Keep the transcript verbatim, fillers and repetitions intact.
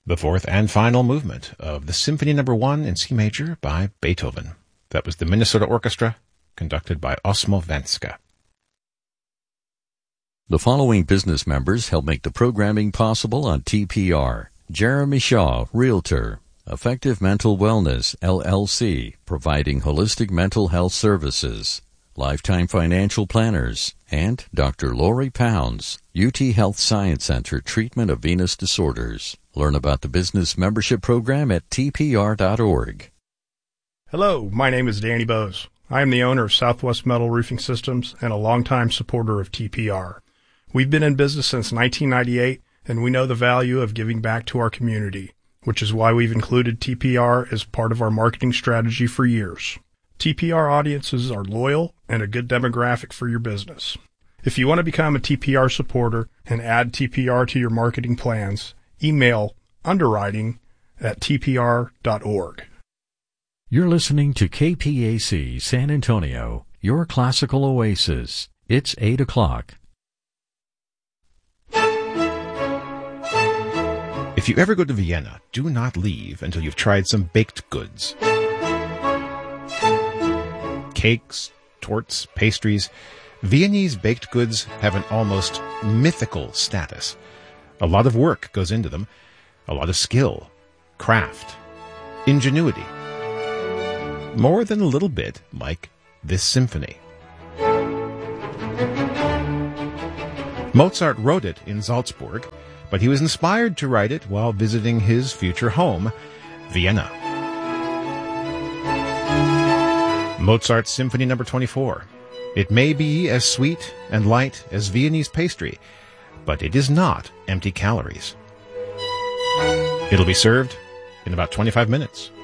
The fourth and final movement of the Symphony Number One in C Major by Beethoven. That was the Minnesota Orchestra, conducted by Osmo Venska. The following business members help make the programming possible on T P R. Jeremy Shaw, Realtor. Effective Mental Wellness, L L C, providing holistic mental health services. Lifetime Financial Planners, and Doctor Lori Pounds, U T Health Science Center, Treatment of Venous Disorders. Learn about the business membership program at T P R dot org. Hello, my name is Danny Bose. I am the owner of Southwest Metal Roofing Systems and a longtime supporter of T P R. We've been in business since nineteen ninety-eight, and we know the value of giving back to our community, which is why we've included T P R as part of our marketing strategy for years. T P R audiences are loyal and a good demographic for your business. If you want to become a T P R supporter and add T P R to your marketing plans, email underwriting at T P R dot org. You're listening to K P A C San Antonio, your classical oasis. It's eight o'clock. If you ever go to Vienna, do not leave until you've tried some baked goods. Cakes, torts, pastries. Viennese baked goods have an almost mythical status. A lot of work goes into them, a lot of skill, craft, ingenuity. More than a little bit like this symphony. Mozart wrote it in Salzburg, but he was inspired to write it while visiting his future home, Vienna. Mozart's Symphony Number twenty-four. It may be as sweet and light as Viennese pastry, but it is not empty calories. It'll be served in about twenty-five minutes.